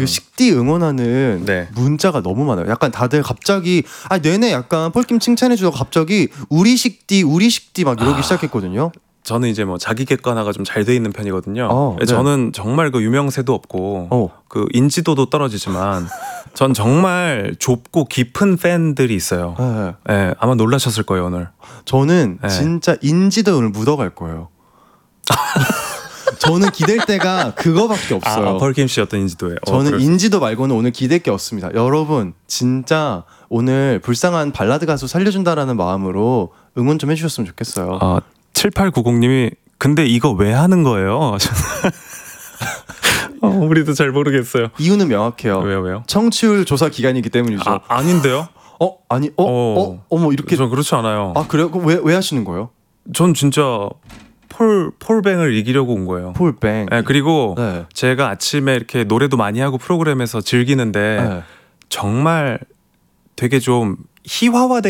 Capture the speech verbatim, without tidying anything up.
그 식디 응원하는 네. 문자가 너무 많아요. 약간 다들 갑자기 아 내내 약간 폴킴 칭찬해주다가 갑자기 우리 식디 우리 식디 막 이러기 아. 시작했거든요. 저는 이제 뭐 자기 객관화가 좀 잘 돼 있는 편이거든요. 어, 네. 저는 정말 그 유명세도 없고 어. 그 인지도도 떨어지지만 전 정말 좁고 깊은 팬들이 있어요. 네. 네, 아마 놀라셨을 거예요 오늘. 저는 네. 진짜 인지도 오늘 묻어갈 거예요. 저는 기댈 때가 그거밖에 없어요. 아, 펄킴 씨 어떤 인지도예요? 어, 저는 그럴 수- 인지도 말고는 오늘 기댈 게 없습니다. 여러분 진짜 오늘 불쌍한 발라드 가수 살려준다라는 마음으로 응원 좀 해주셨으면 좋겠어요. 어, 칠팔구공님이 근데 이거 왜 하는 거예요? 어, 우리도 잘 모르겠어요. 이유는 명확해요. 왜요 왜요? 청취율 조사 기간이기 때문이죠. 아, 아닌데요? 어 아니 어 어. 어 어머 이렇게 전 그렇지 않아요. 아 그래요? 그럼 왜 왜 하시는 거예요? 전 진짜 폴 폴뱅을 이기려고 온 거예요. 폴뱅. 네, 그리고 네. 제가 아침에 이렇게 노래도 많이 하고 프로그램에서 즐기는데 네. 정말 되게 좀 희화화된